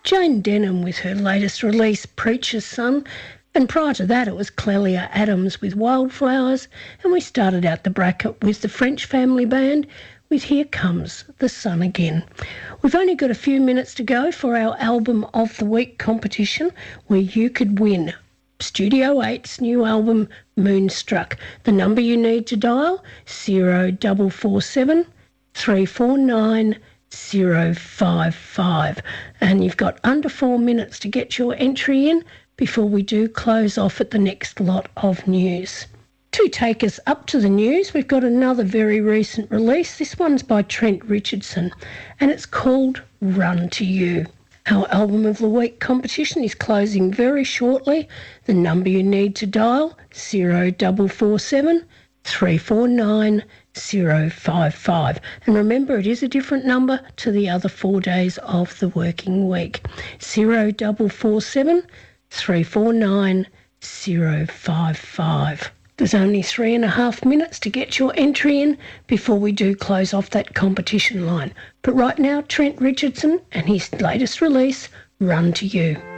Jane Denham with her latest release, Preacher's Son, and prior to that it was Clelia Adams with Wildflowers, and we started out the bracket with the French Family Band with Here Comes the Sun Again. We've only got a few minutes to go for our Album of the Week competition where you could win Studio 8's new album, Moonstruck. The number you need to dial, 0447 349 055. And you've got under 4 minutes to get your entry in before we do close off at the next lot of news. To take us up to the news, we've got another very recent release. This one's by Trent Richardson, and it's called Run to You. Our Album of the Week competition is closing very shortly. The number you need to dial, 0447 349 055. And remember, it is a different number to the other 4 days of the working week. 0447 349 055. There's only 3.5 minutes to get your entry in before we do close off that competition line. But right now, Trent Richardson and his latest release, Run to You.